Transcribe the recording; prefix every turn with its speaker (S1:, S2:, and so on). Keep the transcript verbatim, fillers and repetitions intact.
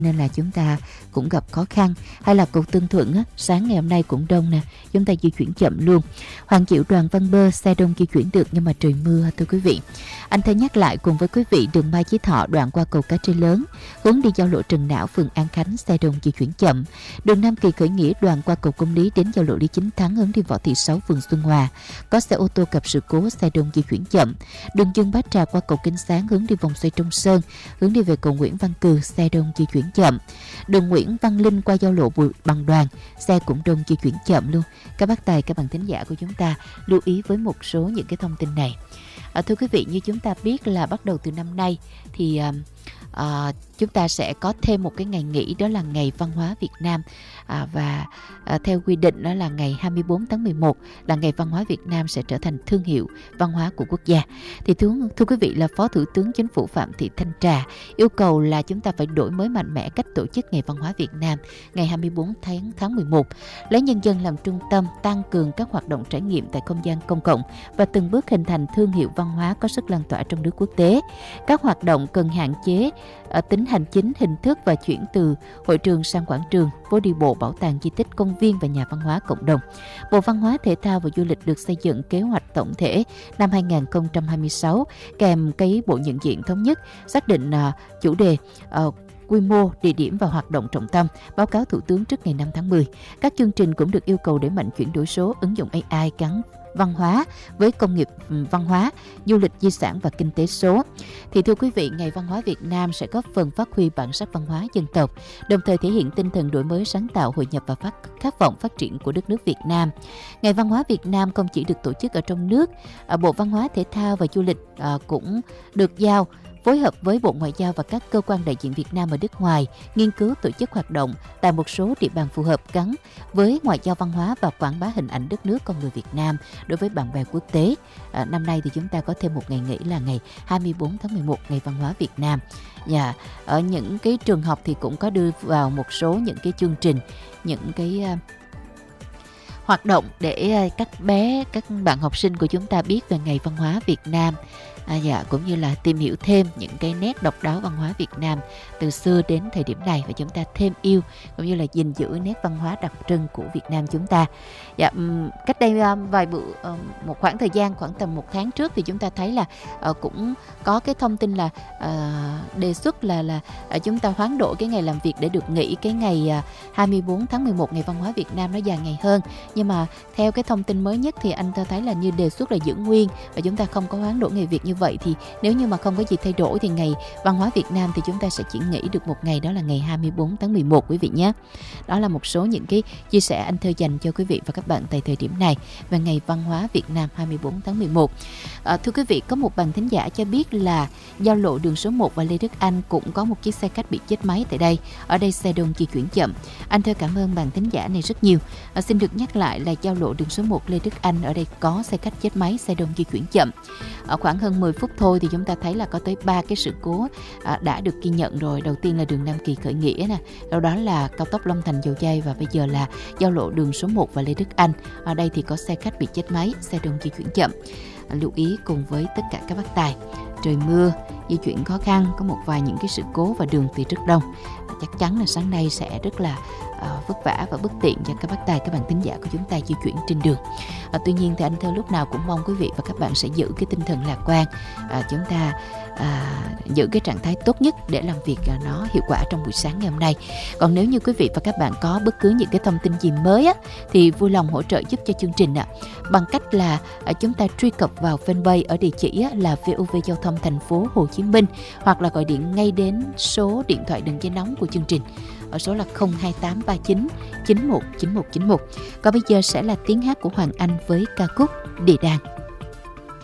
S1: nên là chúng ta cũng gặp khó khăn. Hay là cầu Tân Thuận á, sáng ngày hôm nay cũng đông nè, chúng ta di chuyển chậm luôn. Hoàng Diệu, Đoàn Văn Bơ, xe đông di chuyển được nhưng mà trời mưa thưa quý vị. Anh Thơ nhắc lại cùng với quý vị, đường Mai Chí Thọ đoạn qua cầu Cá Trê Lớn hướng đi giao lộ Trần Não, phường An Khánh, xe đông di chuyển chậm. Đường Nam Kỳ Khởi Nghĩa đoạn qua cầu Công Lý đến giao lộ Lý Chính Thắng hướng đi Võ Thị Sáu, phường Xuân Hòa, có xe ô tô gặp sự cố, xe đông di chuyển chậm. Đường Dương Bá Trà qua cầu Kinh Sáng hướng đi vòng xoay Trung Sơn, hướng đi về cầu Nguyễn Văn Cừ, xe đông di chuyển chậm. Đường Nguyễn Văn Linh qua giao lộ Bùi Bằng Đoàn, xe cũng đông di chuyển chậm luôn. Các bác tài, các bạn thính giả của chúng ta lưu ý với một số những cái thông tin này. À, thưa quý vị, như chúng ta biết là bắt đầu từ năm nay thì à, à, chúng ta sẽ có thêm một cái ngày nghỉ, đó là ngày văn hóa Việt Nam. À, và à, theo quy định đó là ngày hai mươi bốn tháng mười một là ngày văn hóa Việt Nam sẽ trở thành thương hiệu văn hóa của quốc gia. Thì thưa, thưa quý vị, là Phó Thủ tướng Chính phủ Phạm Thị Thanh Trà yêu cầu là chúng ta phải đổi mới mạnh mẽ cách tổ chức ngày văn hóa Việt Nam ngày hai mươi bốn tháng mười một, lấy nhân dân làm trung tâm, tăng cường các hoạt động trải nghiệm tại không gian công cộng và từng bước hình thành thương hiệu văn hóa có sức lan tỏa trong nước quốc tế. Các hoạt động cần hạn chế ở tính hành chính, hình thức và chuyển từ hội trường sang quảng trường, phố đi bộ, bảo tàng, di tích, công viên và nhà văn hóa cộng đồng. Bộ Văn hóa, Thể thao và Du lịch được xây dựng kế hoạch tổng thể năm hai không hai sáu kèm cái bộ nhận diện thống nhất, xác định uh, chủ đề, uh, quy mô, địa điểm và hoạt động trọng tâm, báo cáo Thủ tướng trước ngày năm tháng mười. Các chương trình cũng được yêu cầu đẩy mạnh chuyển đổi số, ứng dụng a i gắn văn hóa với công nghiệp văn hóa, du lịch, di sản và kinh tế số. Thì thưa quý vị, ngày văn hóa Việt Nam sẽ góp phần phát huy bản sắc văn hóa dân tộc, đồng thời thể hiện tinh thần đổi mới, sáng tạo, hội nhập và phát khát vọng phát triển của đất nước Việt Nam. Ngày văn hóa Việt Nam không chỉ được tổ chức ở trong nước, Bộ Văn hóa, Thể thao và Du lịch cũng được giao phối hợp với Bộ Ngoại giao và các cơ quan đại diện Việt Nam ở nước ngoài, nghiên cứu tổ chức hoạt động tại một số địa bàn phù hợp gắn với ngoại giao văn hóa và quảng bá hình ảnh đất nước, con người Việt Nam đối với bạn bè quốc tế. À, năm nay thì chúng ta có thêm một ngày nghỉ là ngày hai mươi bốn tháng mười một, ngày văn hóa Việt Nam. Và ở những cái trường học thì cũng có đưa vào một số những cái chương trình, những cái uh, hoạt động để các bé, các bạn học sinh của chúng ta biết về ngày văn hóa Việt Nam. À, dạ, cũng như là tìm hiểu thêm những cái nét độc đáo văn hóa Việt Nam từ xưa đến thời điểm này, và chúng ta thêm yêu cũng như là gìn giữ nét văn hóa đặc trưng của Việt Nam chúng ta. Dạ, cách đây vài bữa, một khoảng thời gian khoảng tầm một tháng trước thì chúng ta thấy là cũng có cái thông tin là đề xuất là là chúng ta hoán đổi cái ngày làm việc để được nghỉ cái ngày hai mươi bốn tháng mười một, ngày văn hóa Việt Nam nó dài ngày hơn. Nhưng mà theo cái thông tin mới nhất thì anh ta thấy là như đề xuất là giữ nguyên và chúng ta không có hoán đổi ngày việc như vậy. Thì nếu như mà không có gì thay đổi thì ngày văn hóa Việt Nam thì chúng ta sẽ chỉ nghỉ được một ngày, đó là ngày hai mươi bốn tháng mười một quý vị nhé. Đó là một số những cái chia sẻ anh Thơ dành cho quý vị và các bạn tại thời điểm này về ngày văn hóa Việt Nam hai mươi bốn tháng mười một. À, thưa quý vị, có một bạn thính giả cho biết là giao lộ đường số một và Lê Đức Anh cũng có một chiếc xe khách bị chết máy tại đây. Ở đây xe đông di chuyển chậm. Anh Thơ cảm ơn bạn thính giả này rất nhiều. À, xin được nhắc lại là giao lộ đường số một Lê Đức Anh, ở đây có xe khách chết máy, xe đông di chuyển chậm. Ở khoảng hơn mười phút thôi thì chúng ta thấy là có tới ba cái sự cố à, đã được ghi nhận rồi. Đầu tiên là đường Nam Kỳ Khởi Nghĩa nè, sau đó là cao tốc Long Thành Dầu Giây, và bây giờ là giao lộ đường số một và Lê Đức Anh. Ở đây thì có xe khách bị chết máy, xe đông di chuyển chậm. À, lưu ý cùng với tất cả các bác tài, trời mưa, di chuyển khó khăn, có một vài những cái sự cố và đường thì rất đông. À, chắc chắn là sáng nay sẽ rất là uh, vất vả và bất tiện cho các bác tài, các bạn thính giả của chúng ta di chuyển trên đường. À, tuy nhiên thì anh Thơ lúc nào cũng mong quý vị và các bạn sẽ giữ cái tinh thần lạc quan, à, chúng ta à, giữ cái trạng thái tốt nhất để làm việc à, nó hiệu quả trong buổi sáng ngày hôm nay. Còn nếu như quý vị và các bạn có bất cứ những cái thông tin gì mới á, thì vui lòng hỗ trợ giúp cho chương trình ạ, bằng cách là à, chúng ta truy cập vào fanpage ở địa chỉ á, là vê o vê Giao thông Thành phố Hồ Chí Minh, hoặc là gọi điện ngay đến số điện thoại đường dây nóng của chương trình ở số là không hai tám ba chín chín một chín một chín một. Còn bây giờ sẽ là tiếng hát của Hoàng Anh với ca khúc Địa Đàng.